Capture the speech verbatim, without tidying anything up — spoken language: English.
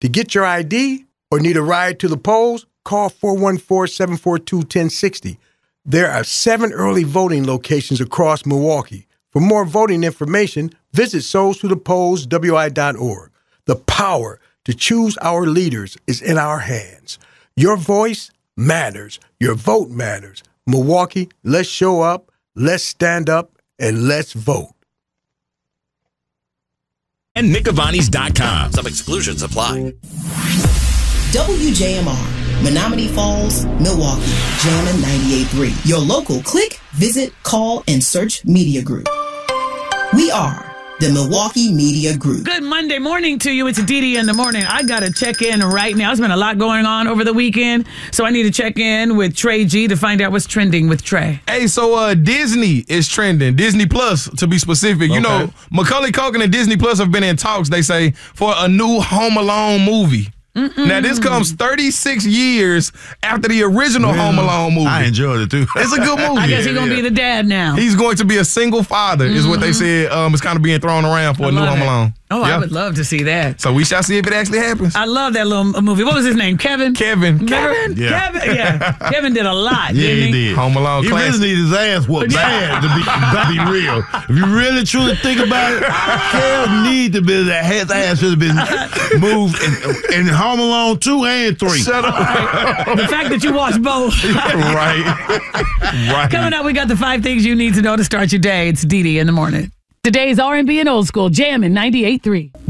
To get your I D or need a ride to the polls, call four one four, seven four two, one zero six zero. There are seven early voting locations across Milwaukee. For more voting information, visit souls to the polls w i dot org. The power to choose our leaders is in our hands. Your voice matters. Your vote matters. Milwaukee, let's show up, let's stand up, and let's vote. And Nick Cavani's dot com. Some exclusions apply. W J M R, Menominee Falls, Milwaukee, Jammin' ninety-eight point three. Your local click, visit, call, and search media group. We are the Milwaukee Media Group. Good Monday morning to you. It's Didi in the morning. I got to check in right now. There's been a lot going on over the weekend, so I need to check in with Trey G to find out what's trending with Trey. Hey, so uh, Disney is trending. Disney Plus, to be specific. Okay. You know, Macaulay Culkin and Disney Plus have been in talks, they say, for a new Home Alone movie. Mm-mm. Now, this comes thirty-six years after the original yeah. Home Alone movie. I enjoyed it, too. It's a good movie. I guess he's going to yeah. be the dad now. He's going to be a single father, mm-hmm. is what they said. Um, it's kind of being thrown around for I a new Home it. Alone. Oh, yeah. I would love to see that. So we shall see if it actually happens. I love that little movie. What was his name? Kevin? Kevin. Kevin? Yeah. Kevin? Yeah. Kevin did a lot, yeah, didn't he? he did. Home Alone He classic. really needed his ass whooped bad to be, to be real. If you really truly think about it, Kev need to be that his ass should have been moved in, in Home Alone two and three. Shut up. Right. The fact that you watched both. Right. Right. Coming up, we got the five things you need to know to start your day. It's Didi in the morning. Today's R and B and old school, Jammin' ninety-eight point three.